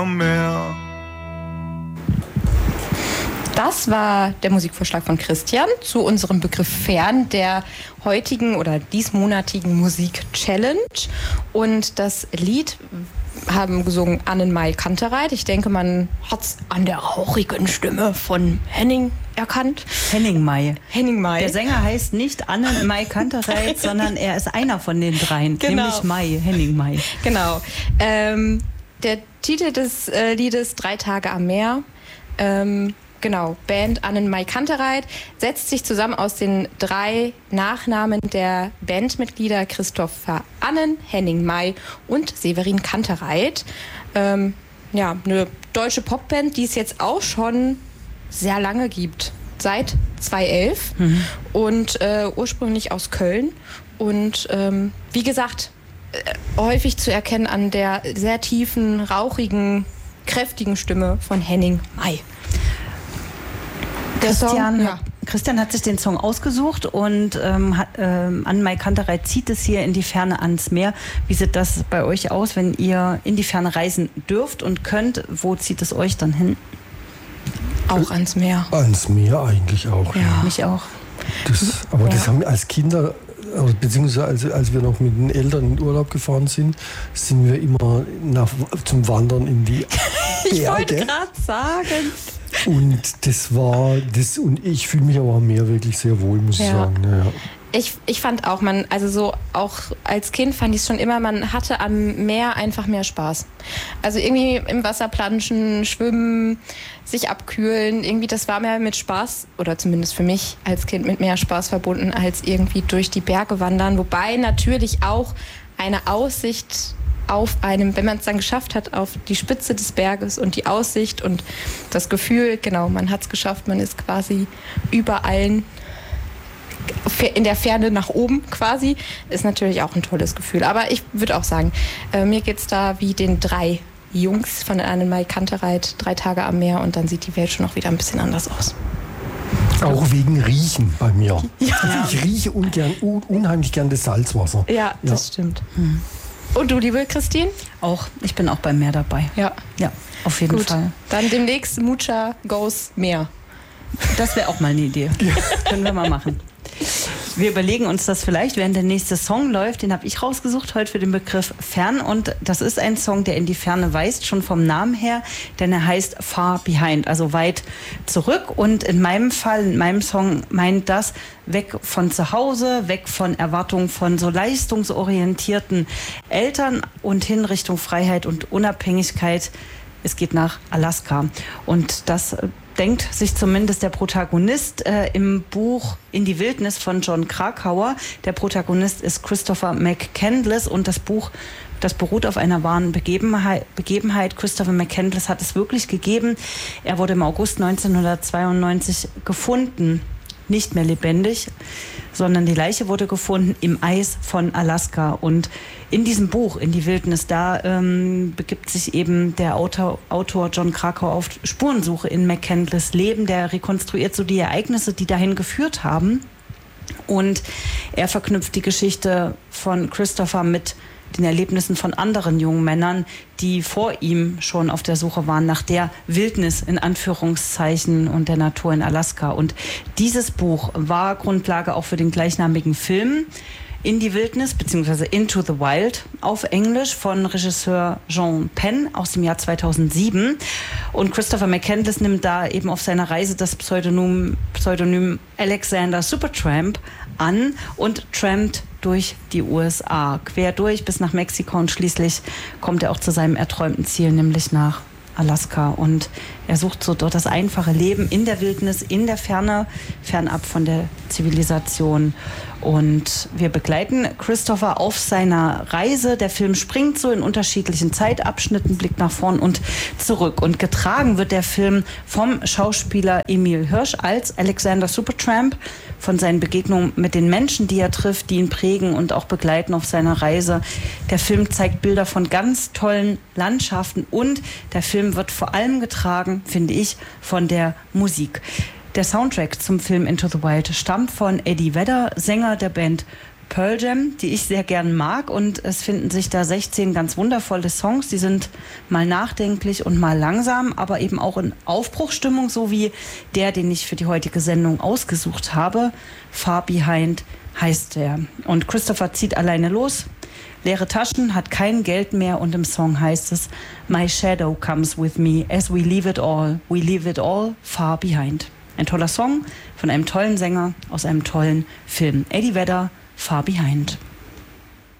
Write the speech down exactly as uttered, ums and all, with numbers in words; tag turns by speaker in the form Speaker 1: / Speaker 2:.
Speaker 1: mehr.
Speaker 2: Das war der Musikvorschlag von Christian zu unserem Begriff Fern der heutigen oder diesmonatigen Musik-Challenge. Und das Lied haben gesungen Annenmai Kantereit. Ich denke, man hat es an der rauchigen Stimme von Henning erkannt.
Speaker 3: Henning Mai.
Speaker 2: Henning Mai.
Speaker 3: Der Sänger heißt nicht Annenmai Kantereit, sondern er ist einer von den dreien,
Speaker 2: genau.
Speaker 3: Nämlich Mai, Henning Mai.
Speaker 2: Genau. Ähm, der Titel des äh, Liedes Drei Tage am Meer. Ähm, Genau, Band Annenmai Kantereit setzt sich zusammen aus den drei Nachnamen der Bandmitglieder Christopher Annen, Henning Mai und Severin Kantereit. Ähm, ja, eine deutsche Popband, die es jetzt auch schon sehr lange gibt, seit zweitausendelf mhm. und äh, ursprünglich aus Köln. Und ähm, wie gesagt, äh, häufig zu erkennen an der sehr tiefen, rauchigen, kräftigen Stimme von Henning Mai.
Speaker 3: Christian,
Speaker 2: Song, ja.
Speaker 3: Christian hat sich den Song ausgesucht und ähm, hat, ähm, Annenmai Kantereit zieht es hier in die Ferne ans Meer. Wie sieht das bei euch aus, wenn ihr in die Ferne reisen dürft und könnt? Wo zieht es euch dann hin?
Speaker 2: Auch ans Meer.
Speaker 4: Ans Meer eigentlich auch.
Speaker 2: Ja,
Speaker 4: ja.
Speaker 3: Mich auch.
Speaker 4: Das, aber
Speaker 2: ja.
Speaker 4: das haben wir als Kinder, beziehungsweise als, als wir noch mit den Eltern in Urlaub gefahren sind, sind wir immer nach, zum Wandern in die Berge.
Speaker 2: Ich wollte gerade sagen.
Speaker 4: Und das war, das, und ich fühle mich aber am Meer wirklich sehr wohl, muss
Speaker 2: ja.
Speaker 4: ich sagen. Ja.
Speaker 2: Ich, ich fand auch, man, also so auch als Kind fand ich es schon immer, man hatte am Meer einfach mehr Spaß. Also irgendwie im Wasser planschen, schwimmen, sich abkühlen, irgendwie das war mehr mit Spaß, oder zumindest für mich als Kind mit mehr Spaß verbunden, als irgendwie durch die Berge wandern. Wobei natürlich auch eine Aussicht auf einem, wenn man es dann geschafft hat, auf die Spitze des Berges und die Aussicht und das Gefühl, genau, man hat es geschafft, man ist quasi über allen in der Ferne nach oben quasi, ist natürlich auch ein tolles Gefühl. Aber ich würde auch sagen, äh, mir geht es da wie den drei Jungs von der Annenmai Kantereit, drei Tage am Meer und dann sieht die Welt schon auch wieder ein bisschen anders aus.
Speaker 4: Auch wegen Riechen bei mir.
Speaker 2: Ja.
Speaker 4: Also ich rieche ungern, un, unheimlich gern das Salzwasser.
Speaker 2: Ja, das ja. stimmt. Hm. Und du, liebe Christine?
Speaker 3: Auch. Ich bin auch beim Meer dabei.
Speaker 2: Ja.
Speaker 3: Ja, auf jeden
Speaker 2: Gut.
Speaker 3: Fall.
Speaker 2: Dann demnächst Mucha Goes Meer.
Speaker 3: Das wäre auch mal eine Idee. Ja. Können wir mal machen. Wir überlegen uns das vielleicht, während der nächste Song läuft. Den habe ich rausgesucht heute für den Begriff Fern. Und das ist ein Song, der in die Ferne weist, schon vom Namen her. Denn er heißt Far Behind, also weit zurück. Und in meinem Fall, in meinem Song meint das weg von zu Hause, weg von Erwartungen von so leistungsorientierten Eltern und hin Richtung Freiheit und Unabhängigkeit. Es geht nach Alaska. Und das denkt sich zumindest der Protagonist äh, im Buch In die Wildnis von Jon Krakauer. Der Protagonist ist Christopher McCandless und das Buch, das beruht auf einer wahren Begebenheit. Begebenheit. Christopher McCandless hat es wirklich gegeben. Er wurde im August neunzehnhundertzweiundneunzig gefunden. Nicht mehr lebendig, sondern die Leiche wurde gefunden im Eis von Alaska. Und in diesem Buch, In die Wildnis, da ähm, begibt sich eben der Autor, Autor Jon Krakauer auf Spurensuche in McCandless Leben. Der rekonstruiert so die Ereignisse, die dahin geführt haben. Und er verknüpft die Geschichte von Christopher mit den Erlebnissen von anderen jungen Männern, die vor ihm schon auf der Suche waren nach der Wildnis in Anführungszeichen und der Natur in Alaska. Und dieses Buch war Grundlage auch für den gleichnamigen Film In die Wildnis bzw. Into the Wild auf Englisch von Regisseur Jean Penn aus dem Jahr zweitausendsieben. Und Christopher McCandless nimmt da eben auf seiner Reise das Pseudonym, Pseudonym Alexander Supertramp an und trampt durch die U S A, quer durch bis nach Mexiko und schließlich kommt er auch zu seinem erträumten Ziel, nämlich nach Alaska. Und er sucht so dort das einfache Leben in der Wildnis, in der Ferne, fernab von der Zivilisation. Und wir begleiten Christopher auf seiner Reise. Der Film springt so in unterschiedlichen Zeitabschnitten, blickt nach vorn und zurück. Und getragen wird der Film vom Schauspieler Emil Hirsch als Alexander Supertramp, von seinen Begegnungen mit den Menschen, die er trifft, die ihn prägen und auch begleiten auf seiner Reise. Der Film zeigt Bilder von ganz tollen Landschaften und der Film wird vor allem getragen, finde ich, von der Musik. Der Soundtrack zum Film Into the Wild stammt von Eddie Vedder, Sänger der Band Pearl Jam, die ich sehr gern mag, und es finden sich da sechzehn ganz wundervolle Songs, die sind mal nachdenklich und mal langsam, aber eben auch in Aufbruchsstimmung, so wie der, den ich für die heutige Sendung ausgesucht habe. Far Behind heißt der. Und Christopher zieht alleine los, leere Taschen, hat kein Geld mehr, und im Song heißt es: My shadow comes with me as we leave it all, we leave it all far behind. Ein toller Song von einem tollen Sänger aus einem tollen Film. Eddie Vedder, Far Behind.